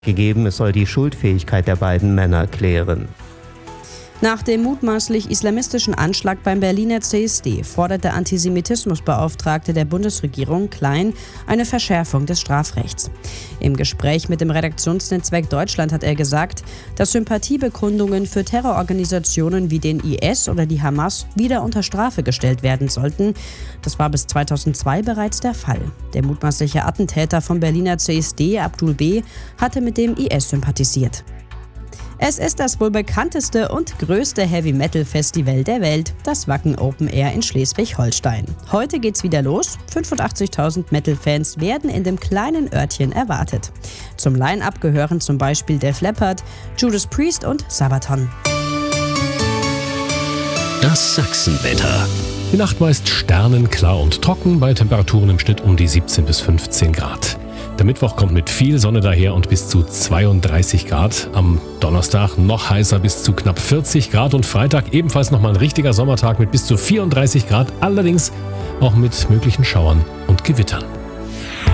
gegeben, es soll die Schuldfähigkeit der beiden Männer klären. Nach dem mutmaßlich islamistischen Anschlag beim Berliner CSD fordert der Antisemitismusbeauftragte der Bundesregierung, Klein, eine Verschärfung des Strafrechts. Im Gespräch mit dem Redaktionsnetzwerk Deutschland hat er gesagt, dass Sympathiebekundungen für Terrororganisationen wie den IS oder die Hamas wieder unter Strafe gestellt werden sollten. Das war bis 2002 bereits der Fall. Der mutmaßliche Attentäter vom Berliner CSD, Abdul B., hatte mit dem IS sympathisiert. Es ist das wohl bekannteste und größte Heavy-Metal-Festival der Welt, das Wacken Open Air in Schleswig-Holstein. Heute geht's wieder los. 85.000 Metal-Fans werden in dem kleinen Örtchen erwartet. Zum Line-Up gehören zum Beispiel Def Leppard, Judas Priest und Sabaton. Das Sachsenwetter. Die Nacht meist sternenklar und trocken, bei Temperaturen im Schnitt um die 17 bis 15 Grad. Der Mittwoch kommt mit viel Sonne daher und bis zu 32 Grad. Am Donnerstag noch heißer, bis zu knapp 40 Grad. Und Freitag ebenfalls nochmal ein richtiger Sommertag mit bis zu 34 Grad. Allerdings auch mit möglichen Schauern und Gewittern.